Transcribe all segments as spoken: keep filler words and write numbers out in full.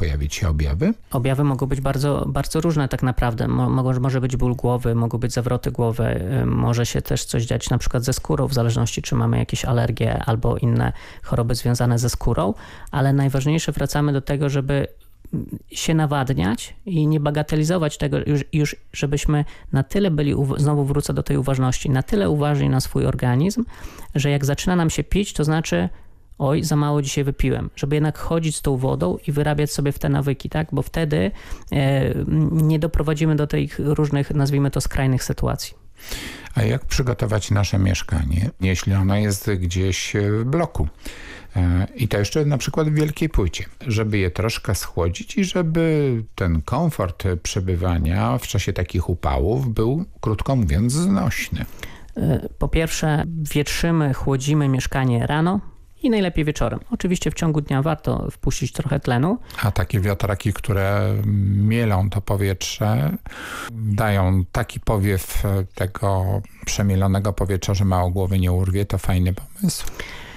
pojawić się objawy? Objawy mogą być bardzo, bardzo różne tak naprawdę. Mo, może być ból głowy, mogą być zawroty głowy, może się też coś dziać na przykład ze skórą, w zależności czy mamy jakieś alergie albo inne choroby związane ze skórą, ale najważniejsze, wracamy do tego, żeby się nawadniać i nie bagatelizować tego, już, już żebyśmy na tyle byli, znowu wrócę do tej uważności, na tyle uważni na swój organizm, że jak zaczyna nam się pić, to znaczy oj, za mało dzisiaj wypiłem, żeby jednak chodzić z tą wodą i wyrabiać sobie w te nawyki, tak? Bo wtedy e, nie doprowadzimy do tych różnych, nazwijmy to, skrajnych sytuacji. A jak przygotować nasze mieszkanie, jeśli ono jest gdzieś w bloku? I to jeszcze na przykład w wielkiej płycie, żeby je troszkę schłodzić i żeby ten komfort przebywania w czasie takich upałów był, krótko mówiąc, znośny. Po pierwsze, wietrzymy, chłodzimy mieszkanie rano i najlepiej wieczorem. Oczywiście w ciągu dnia warto wpuścić trochę tlenu. A takie wiatraki, które mielą to powietrze, dają taki powiew tego przemielonego powietrza, że mało głowy nie urwie, to fajny pomysł.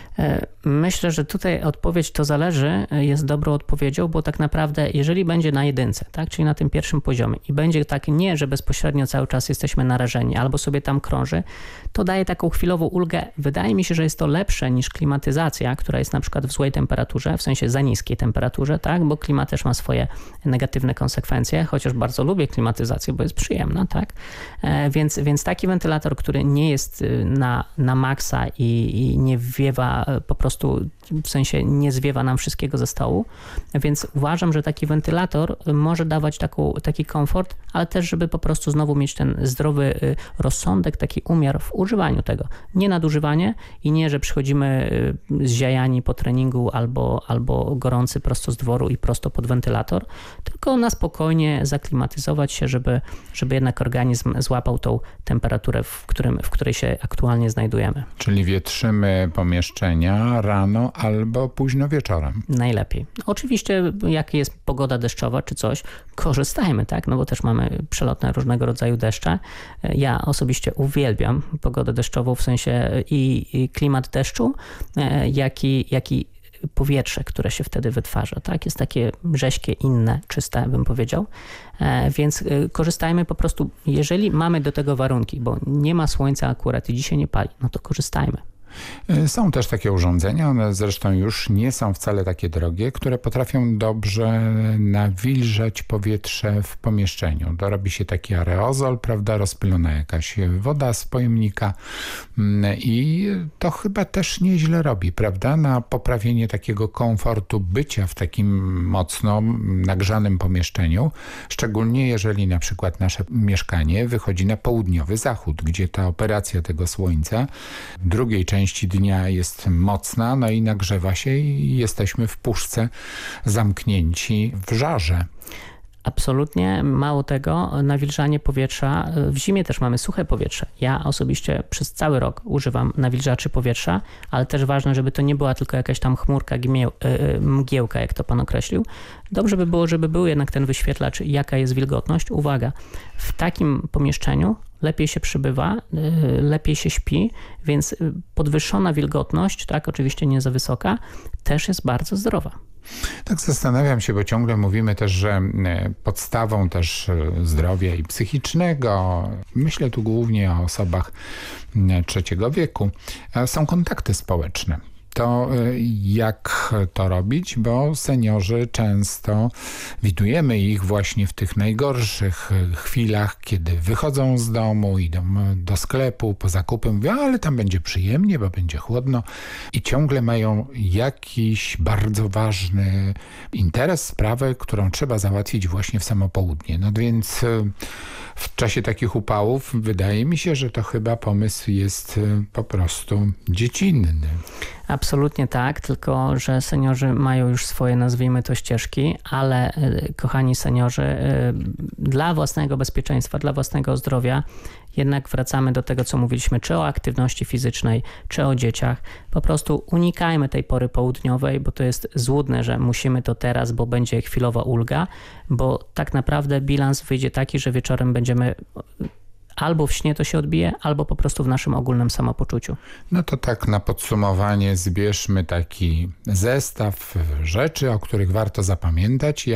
Myślę, że tutaj odpowiedź to zależy, jest dobrą odpowiedzią, bo tak naprawdę jeżeli będzie na jedynce, tak, czyli na tym pierwszym poziomie i będzie tak nie, że bezpośrednio cały czas jesteśmy narażeni albo sobie tam krąży, to daje taką chwilową ulgę. Wydaje mi się, że jest to lepsze niż klimatyzacja, która jest na przykład w złej temperaturze, w sensie za niskiej temperaturze, tak, bo klimat też ma swoje negatywne konsekwencje, chociaż bardzo lubię klimatyzację, bo jest przyjemna, tak, więc, więc taki wentylator, który nie jest na, na maksa i, i nie wiewa po prostu, w sensie nie zwiewa nam wszystkiego ze stołu, więc uważam, że taki wentylator może dawać taką, taki komfort, ale też, żeby po prostu znowu mieć ten zdrowy rozsądek, taki umiar w używaniu tego. Nie nadużywanie i nie, że przychodzimy zziajani po treningu albo, albo gorący prosto z dworu i prosto pod wentylator, tylko na spokojnie zaklimatyzować się, żeby, żeby jednak organizm złapał tą temperaturę, w, którym, w której się aktualnie znajdujemy. Czyli wietrzymy pomieszczenia rano albo późno wieczorem. Najlepiej. Oczywiście jak jest pogoda deszczowa czy coś, korzystajmy, tak? No bo też mamy przelotne różnego rodzaju deszcze. Ja osobiście uwielbiam pogodę deszczową, w sensie i, i klimat deszczu, jak i, jak i powietrze, które się wtedy wytwarza, tak? Jest takie rześkie, inne, czyste, bym powiedział. Więc korzystajmy po prostu, jeżeli mamy do tego warunki, bo nie ma słońca akurat i dzisiaj nie pali, no to korzystajmy. Są też takie urządzenia, one zresztą już nie są wcale takie drogie, które potrafią dobrze nawilżać powietrze w pomieszczeniu. Dorobi się taki aerozol, prawda, rozpylona jakaś woda z pojemnika i to chyba też nieźle robi, prawda, na poprawienie takiego komfortu bycia w takim mocno nagrzanym pomieszczeniu, szczególnie jeżeli na przykład nasze mieszkanie wychodzi na południowy zachód, gdzie ta operacja tego słońca w drugiej części dnia jest mocna, no i nagrzewa się i jesteśmy w puszce zamknięci w żarze. Absolutnie. Mało tego, nawilżanie powietrza. W zimie też mamy suche powietrze. Ja osobiście przez cały rok używam nawilżaczy powietrza, ale też ważne, żeby to nie była tylko jakaś tam chmurka, mgiełka, jak to pan określił. Dobrze by było, żeby był jednak ten wyświetlacz, jaka jest wilgotność. Uwaga, w takim pomieszczeniu lepiej się przybywa, lepiej się śpi, więc podwyższona wilgotność, tak, oczywiście nie za wysoka, też jest bardzo zdrowa. Tak zastanawiam się, bo ciągle mówimy też, że podstawą też zdrowia i psychicznego, myślę tu głównie o osobach trzeciego wieku, są kontakty społeczne. To jak to robić, bo seniorzy często widujemy ich właśnie w tych najgorszych chwilach, kiedy wychodzą z domu, idą do sklepu po zakupy, mówią, ale tam będzie przyjemnie, bo będzie chłodno i ciągle mają jakiś bardzo ważny interes, sprawę, którą trzeba załatwić właśnie w samo południe. No więc w czasie takich upałów wydaje mi się, że to chyba pomysł jest po prostu dziecinny. Absolutnie tak, tylko że seniorzy mają już swoje, nazwijmy to, ścieżki, ale kochani seniorzy, dla własnego bezpieczeństwa, dla własnego zdrowia jednak wracamy do tego, co mówiliśmy, czy o aktywności fizycznej, czy o dzieciach. Po prostu unikajmy tej pory południowej, bo to jest złudne, że musimy to teraz, bo będzie chwilowa ulga, bo tak naprawdę bilans wyjdzie taki, że wieczorem będziemy albo w śnie to się odbije, albo po prostu w naszym ogólnym samopoczuciu. No to tak na podsumowanie zbierzmy taki zestaw rzeczy, o których warto zapamiętać.